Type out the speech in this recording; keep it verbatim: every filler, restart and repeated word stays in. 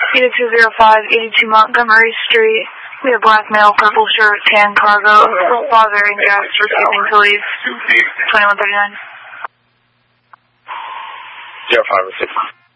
eighty-two oh five, eighty-two Montgomery Street. We have black male, purple shirt, tan cargo, father and guest refusing to leave. twenty-one thirty-nine. zero five six.